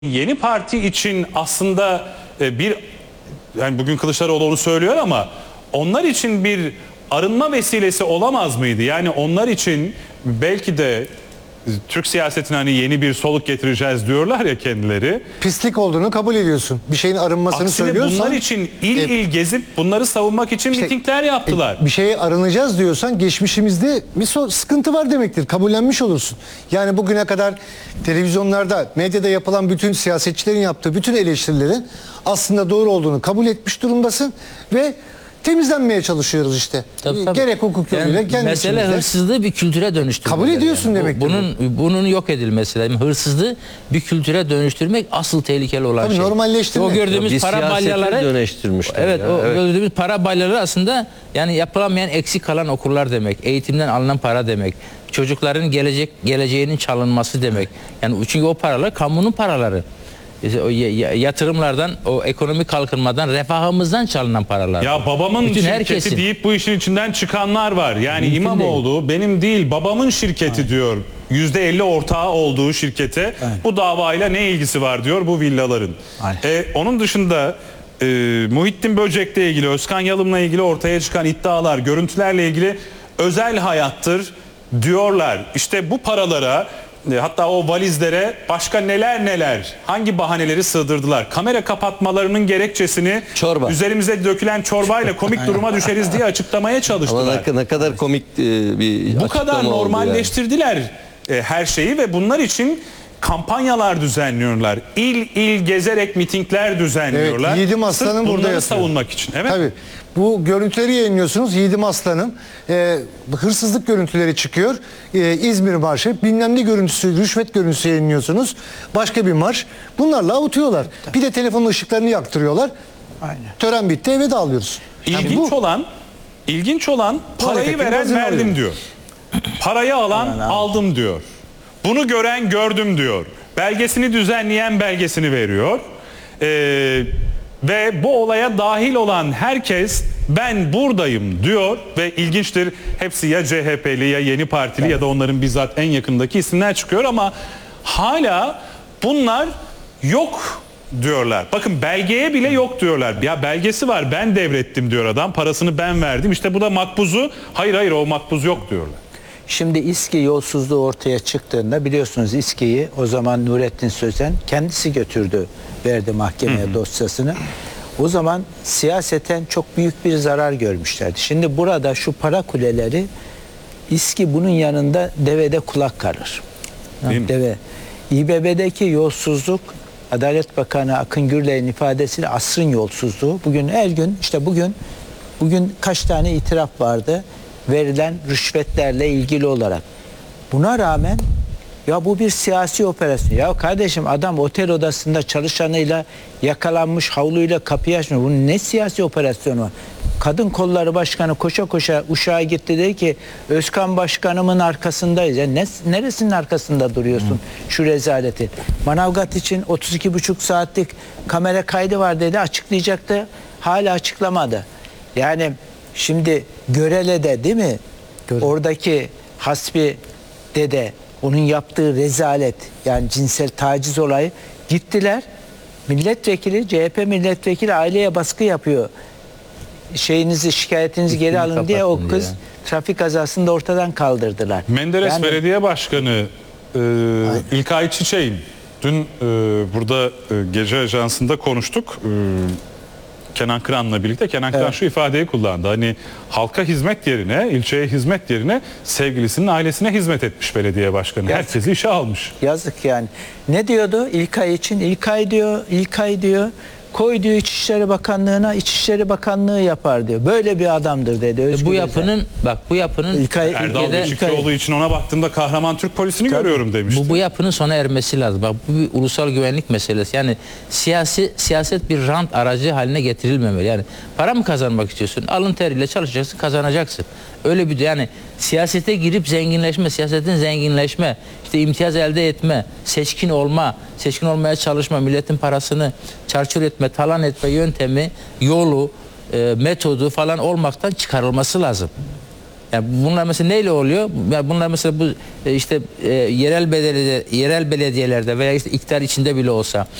Yeni parti için aslında yani bugün Kılıçdaroğlu onu söylüyor ama onlar için bir arınma vesilesi olamaz mıydı? Yani onlar için belki de Türk siyasetine hani yeni bir soluk getireceğiz diyorlar ya kendileri. Pislik olduğunu kabul ediyorsun. Bir şeyin arınmasını Aksine söylüyorsan. bunlar için il gezip bunları savunmak için mitingler yaptılar. Bir şeye arınacağız diyorsan geçmişimizde bir sıkıntı var demektir. Kabullenmiş olursun. Yani bugüne kadar televizyonlarda, medyada yapılan bütün siyasetçilerin yaptığı bütün eleştirilerin aslında doğru olduğunu kabul etmiş durumdasın ve temizlenmeye çalışıyoruz işte. Tabii. Gerek hukuk yoluyla, kendi mesele içimizde. hırsızlığı bir kültüre dönüştürmek. Kabul ediyorsun demektir Bunun yok edilmesi lazım. Hırsızlığı bir kültüre dönüştürmek asıl tehlikeli olan Tabii şey. normalleştirmek. O gördüğümüz para balyaları dönüştürmüşler. Evet, o gördüğümüz para balyaları aslında yani yapılamayan, eksik kalan okullar demek. Eğitimden alınan para demek. Çocukların geleceğinin çalınması demek. Yani çünkü o paralar kamunun paraları. O yatırımlardan, o ekonomik kalkınmadan, refahımızdan çalınan paralar. Ya babamın bütün şirketi herkesin deyip bu işin içinden çıkanlar var. Yani mümkün İmamoğlu değil. benim değil babamın şirketi diyor. %50 ortağı olduğu şirkete bu davayla ne ilgisi var diyor bu villaların. Onun dışında Muhittin Böcek'le ilgili, Özkan Yalım'la ilgili ortaya çıkan iddialar, görüntülerle ilgili özel hayattır diyorlar. İşte bu paralara, hatta o valizlere başka neler hangi bahaneleri sığdırdılar. Kamera kapatmalarının gerekçesini üzerimize dökülen çorbayla komik duruma düşeriz diye açıklamaya çalıştılar. Ama ne kadar komik bir bu kadar normalleştirdiler her şeyi ve bunlar için kampanyalar düzenliyorlar. İl gezerek mitingler düzenliyorlar. Evet, Yiğidim Aslan'ın burada bunları yatıyor. savunmak için. Evet. Tabii. Bu görüntüleri yayınlıyorsunuz. Yiğidim Aslan'ın hırsızlık görüntüleri çıkıyor. İzmir Marşı, bilmem ne görüntüsü, rüşvet görüntüsü yayınlıyorsunuz. Başka bir marş. Bunlarla avutuyorlar. Bir de telefonun ışıklarını yaktırıyorlar. Aynen. Tören bitti, eve dağılıyoruz. İlginç olan parayı veren verdim diyor. Parayı alan aldım diyor. Bunu gören gördüm diyor. Belgesini düzenleyen belgesini veriyor. Ve bu olaya dahil olan herkes ben buradayım diyor ve ilginçtir, hepsi ya CHP'li ya Yeni Partili ya da onların bizzat en yakındaki isimler çıkıyor ama hala bunlar yok diyorlar. Bakın belgeye bile yok diyorlar. Ya belgesi var, ben devrettim diyor adam, parasını ben verdim, işte bu da makbuzu. Hayır o makbuz yok diyorlar. Şimdi İSKİ yolsuzluğu ortaya çıktığında biliyorsunuz İSKİ'yi o zaman Nurettin Sözen kendisi götürdü, verdi mahkemeye dosyasını. O zaman siyaseten çok büyük bir zarar görmüşlerdi. Şimdi burada şu para kuleleri, İSKİ bunun yanında devede kulak karır. Deve. İBB'deki yolsuzluk, Adalet Bakanı Akın Gürler'in ifadesiyle asrın yolsuzluğu. Bugün her gün işte bugün kaç tane itiraf vardı verilen rüşvetlerle ilgili olarak. Buna rağmen ya bu bir siyasi operasyon. Ya kardeşim adam otel odasında çalışanıyla yakalanmış, havluyla kapıyı açmıyor. Bunun ne siyasi operasyonu var? Kadın Kolları Başkanı koşa koşa Uşak'a gitti, dedi ki Özkan Başkanımın arkasındayız. Ya neresinin arkasında duruyorsun şu rezaleti? Manavgat için 32,5 saatlik kamera kaydı var dedi, açıklayacaktı. Hala açıklamadı. Yani şimdi Görele'de değil mi? Oradaki Hasbi dede, onun yaptığı rezalet, yani cinsel taciz olayı, gittiler. Milletvekili, CHP milletvekili aileye baskı yapıyor. Şikayetinizi geri alın diye o kız trafik kazasında ortadan kaldırdılar. Menderes Belediye Başkanı İlkay Çiçek'in dün burada gece ajansında konuştuk. Kenan Kıran'la birlikte Kenan Kıran şu ifadeyi kullandı. Hani halka hizmet yerine, ilçeye hizmet yerine sevgilisinin ailesine hizmet etmiş belediye başkanı. Herkesi işe almış. Yazık yani. Ne diyordu İlkay için? İlkay diyor. Koy diyor İçişleri Bakanlığı'na, İçişleri Bakanlığı yapar diyor. Böyle bir adamdır dedi. bu yapının Erdal Beşikçioğlu için ona baktığımda kahraman Türk polisini görüyorum demişti. bu yapının sona ermesi lazım. Bak, bu bir ulusal güvenlik meselesi. Yani siyaset bir rant aracı haline getirilmemeli. Yani para mı kazanmak istiyorsun? Alın teriyle çalışacaksın, kazanacaksın. Öyle bir yani siyasete girip zenginleşme, siyasetin zenginleşme, işte imtiyaz elde etme, seçkin olmaya çalışma, milletin parasını çarçur etme, talan etme yöntemi, yolu, metodu falan olmaktan çıkarılması lazım. Yani bunlar mesela neyle oluyor? Yani bunlar mesela bu işte yerel belediyelerde veya işte iktidar içinde bile olsa